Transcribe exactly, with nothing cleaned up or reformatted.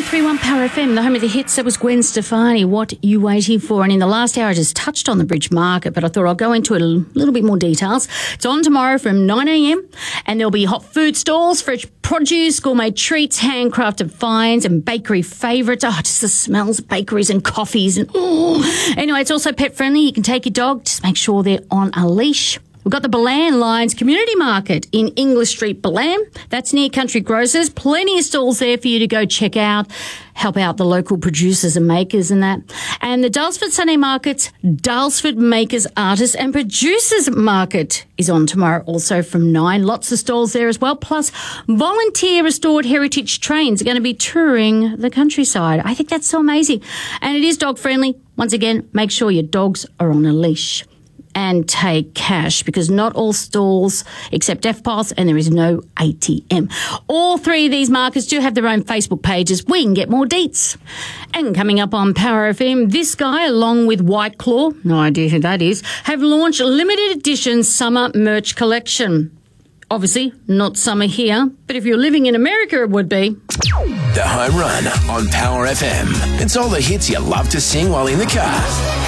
three one Power F M, the home of the hits. That was Gwen Stefani, What You Waiting For? And in the last hour, I just touched on the Bridge Market, but I thought I'll go into it a little bit more details. It's on tomorrow from nine a.m. and there'll be hot food stalls, fresh produce, gourmet treats, handcrafted finds and bakery favourites. Oh, just the smells of bakeries and coffees. And oh. Anyway, it's also pet friendly. You can take your dog. Just make sure they're on a leash. We've got the Balan Lions Community Market in English Street, Balan. That's near Country Grocers. Plenty of stalls there for you to go check out. Help out the local producers and makers and that. And the Daylesford Sunday Market's Daylesford Makers, Artists and Producers Market is on tomorrow also from nine. Lots of stalls there as well. Plus, volunteer restored heritage trains are going to be touring the countryside. I think that's so amazing. And it is dog friendly. Once again, make sure your dogs are on a leash. And take cash, because not all stalls accept F P O S and there is no A T M. All three of these markets do have their own Facebook pages. We can get more deets. And coming up on Power F M, this guy, along with White Claw, no idea who that is, have launched a limited edition summer merch collection. Obviously, not summer here, but if you're living in America, it would be. The Home Run on Power F M. It's all the hits you love to sing while in the car.